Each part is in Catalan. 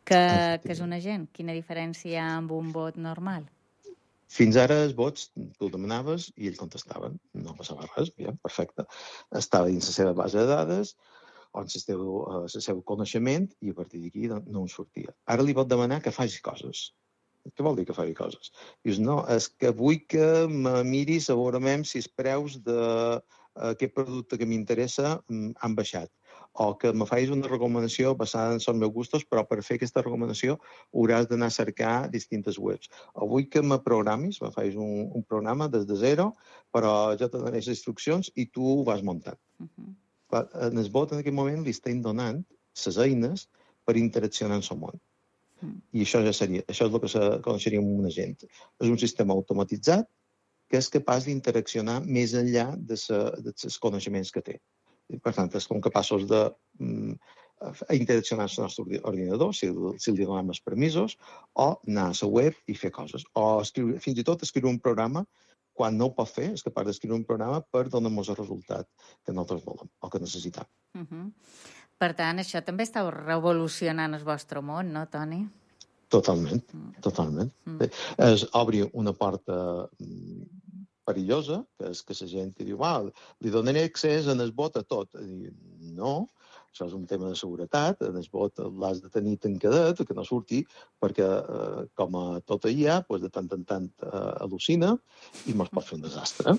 Què és un agent? Quina diferència hi ha amb un bot normal? Fins ara els bots, tu demanaves i ells contestaven. No passava res, perfecte. Estava dins la seva base de dades, on el seu coneixement, i a partir d'aquí no en sortia. Ara li pot demanar que faci coses. Què vol dir que faci coses? Dius, no, és que vull que me miris a veure si els preus d'aquest producte que m'interessa han baixat, o que me facis una recomanació basada en els meus gustos, però per fer aquesta recomanació hauràs d'anar a cercar distintes webs. O vull que me programis, me facis un programa des de zero, però jo te donaré les instruccions i tu ho vas muntant. En el bot en aquest moment li estem donant les eines per interaccionar amb el món. I això és el que se coneixeria com un agent. És un sistema automatitzat que és capaç d'interaccionar més enllà dels coneixements que té. I, per tant, som capaços d'interaccionar amb el nostre ordinador, si li donem els permisos, o anar a la web i fer coses. O fins i tot escriure un programa, quan no ho pot fer, és capaç d'escriure un programa per donar-nos el resultat que nosaltres volem o que necessitem. Per tant, això també està revolucionant el vostre món, no, Toni? Totalment, totalment. Obri una porta perillosa, que és que la gent diu, li donaré accés en el bot a tot. No, això és un tema de seguretat, en el bot l'has de tenir tancadet, que no surti, perquè com a tota IA, de tant en tant al·lucina i mos pot fer un desastre.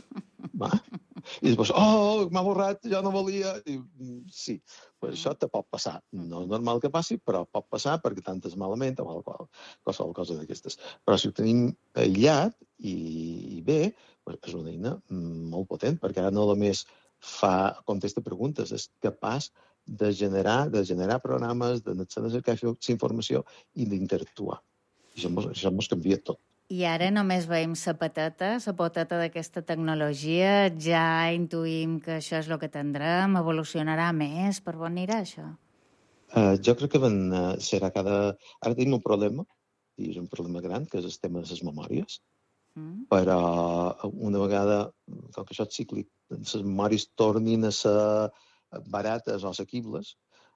I després, m'ha borrat, jo no volia. Sí, això te pot passar. No és normal que passi, però pot passar perquè tant és malament o qualsevol cosa d'aquestes. Però si ho tenim aïllat i bé, és una eina molt potent, perquè ara no només contesta preguntes, és capaç de generar programes, de cercar informació i d'interactuar. Això ens canvia tot. I ara només veiem la poteta d'aquesta tecnologia, ja intuïm que això és el que tindrem, evolucionarà més, per on anirà això? Jo crec que serà Ara tenim un problema, i és un problema gran, que és el tema de les memòries, però una vegada, com que això és cíclic, les memòries tornin a ser barates o assequibles,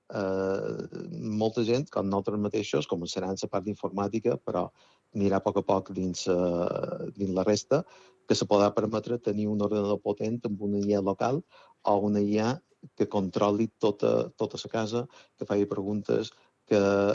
molta gent, com nosaltres mateixos, començaran la part d'informàtica, però anirà a poc dins la resta, que se podrà permetre tenir un ordenador potent amb una IA local o una IA que controli tota la casa, que faci preguntes, que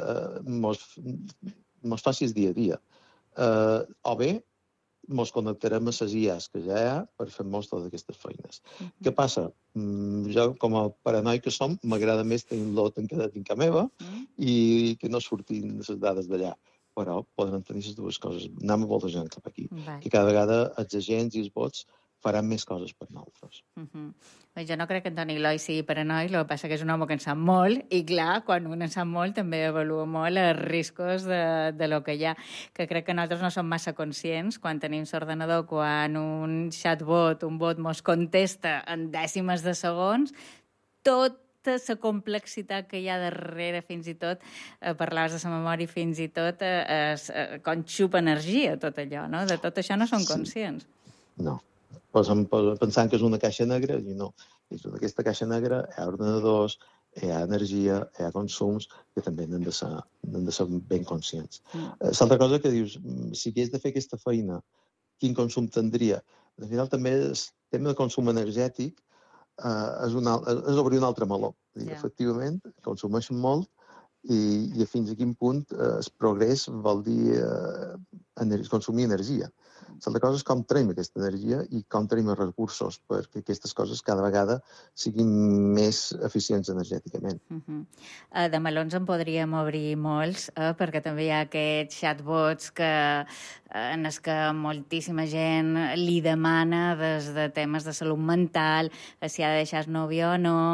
mos faci el dia a dia. O bé, ens connectarem a les IAs que ja hi ha per fer moltes d'aquestes feines. Què passa? Jo, com a paranoic que som, m'agrada més tenir-lo tancat dins casa meva i que no surtin les dades d'allà. Però poden tenir les dues coses. Anem a voltejant cap aquí. Que cada vegada els agents i els bots faran més coses per nosaltres. Jo no crec que en Toni Eloi sigui paranoic, el que passa que és un home que en sap molt i, clar, quan un en sap molt també avalua molt els riscos de lo que hi ha, que crec que nosaltres no som massa conscients quan tenim l'ordenador, quan un chatbot, un bot mos contesta en dècimes de segons, tota la complexitat que hi ha darrere, fins i tot, parlaves de la memòria, fins i tot com xupa energia, tot allò, no? De tot això no som conscients. No. Pensant que és una caixa negra, i no. Dins d'aquesta caixa negra hi ha ordenadors, hi ha energia, hi ha consums, que també n'hem de ser ben conscients. L'altra cosa que dius, si hagués de fer aquesta feina, quin consum tindria? Al final també el tema de consum energètic és obrir un altre meló. Efectivament, consumeixen molt i fins a quin punt el progrés vol dir consumir energia. L'altra cosa és com traiem aquesta energia i com traiem els recursos perquè aquestes coses cada vegada siguin més eficients energèticament. De melons en podríem obrir molts, perquè també hi ha aquests chatbots en els que moltíssima gent li demana des de temes de salut mental, si ha de deixar el nòvio o no,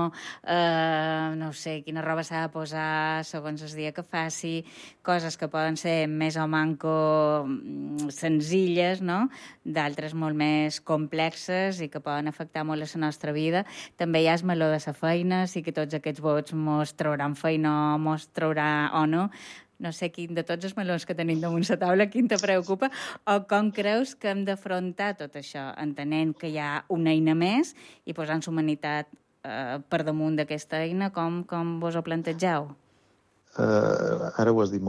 no sé, quina roba s'ha de posar segons el dia que faci, coses que poden ser més o manco senzilles, no? D'altres molt més complexes i que poden afectar molt la nostra vida. També hi ha el meló de la feina, sí que tots aquests vots mos trauran feina o mos traurà o no. No sé quin de tots els melons que tenim damunt la taula, quin te preocupa, o com creus que hem d'afrontar tot això, entenent que hi ha una eina més i posant la humanitat per damunt d'aquesta eina, com vos ho plantegeu? Ara ho has dit molt